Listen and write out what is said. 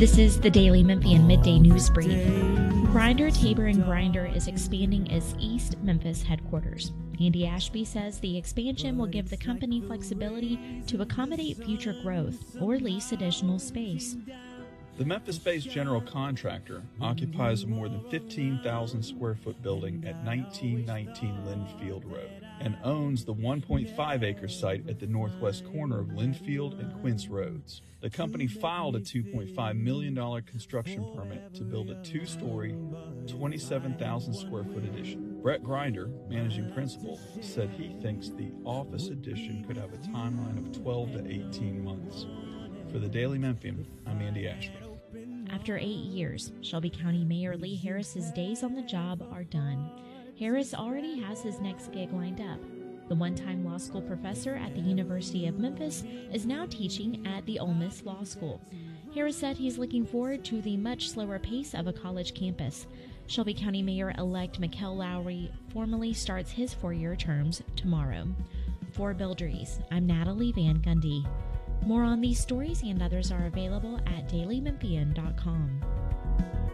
This is the Daily Memphian Midday News Brief. Grindr Tabor and Grindr is expanding its East Memphis headquarters. Andy Ashby says the expansion will give the company flexibility to accommodate future growth or lease additional space. The Memphis-based general contractor occupies a more than 15,000 square foot building at 1919 Linfield Road and owns the 1.5-acre site at the northwest corner of Linfield and Quince Roads. The company filed a $2.5 million construction permit to build a two-story, 27,000 square foot addition. Brett Grinder, managing principal, said he thinks the office addition could have a timeline of 12 to 18 months. For the Daily Memphian, I'm Andy Ashby. After 8 years, Shelby County Mayor Lee Harris's days on the job are done. Harris already has his next gig lined up. The one-time law school professor at the University of Memphis is now teaching at the Ole Miss Law School. Harris said he's looking forward to the much slower pace of a college campus. Shelby County Mayor-elect Mikkel Lowry formally starts his 4-year terms tomorrow. For Bill Dries, I'm Natalie Van Gundy. More on these stories and others are available at dailymemphian.com.